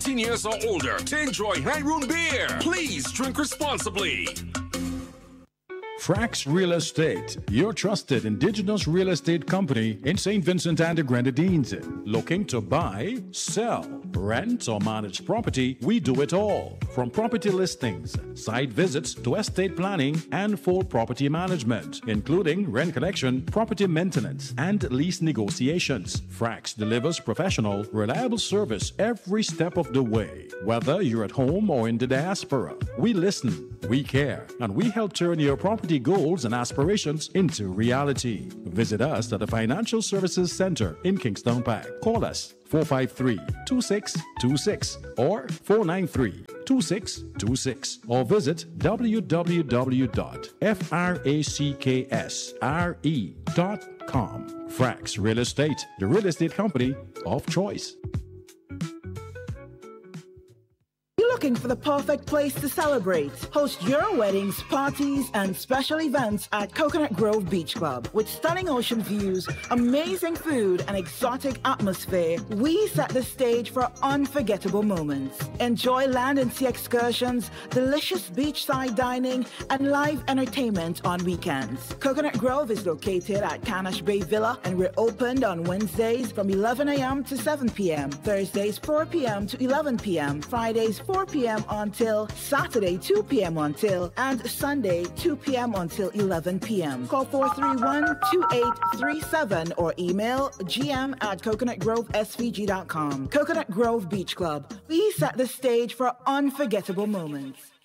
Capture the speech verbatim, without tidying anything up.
eighteen years or older to enjoy Hyroon beer. Please drink responsibly. Frax Real Estate, your trusted indigenous real estate company in Saint Vincent and the Grenadines. Looking to buy, sell, rent, or manage property? We do it all. From property listings, site visits to estate planning and full property management, including rent collection, property maintenance, and lease negotiations. Frax delivers professional, reliable service every step of the way. Whether you're at home or in the diaspora, we listen, we care, and we help turn your property goals and aspirations into reality. Visit us at the Financial Services Center in Kingston Park. Call us four five three, two six two six or four nine three, two six two six or visit w w w dot fracsre dot com. Frax Real Estate, the real estate company of choice. Looking for the perfect place to celebrate? Host your weddings, parties, and special events at Coconut Grove Beach Club. With stunning ocean views, amazing food, and exotic atmosphere, we set the stage for unforgettable moments. Enjoy land and sea excursions, delicious beachside dining, and live entertainment on weekends. Coconut Grove is located at Canash Bay Villa, and we're opened on Wednesdays from eleven a m to seven p m, Thursdays four p m to eleven p m, Fridays four p m until Saturday two p m until, and Sunday two p m until eleven p m Call four three one, two eight three seven or email gm at coconut grove s v g dot com. Coconut Grove Beach Club. We set the stage for unforgettable moments.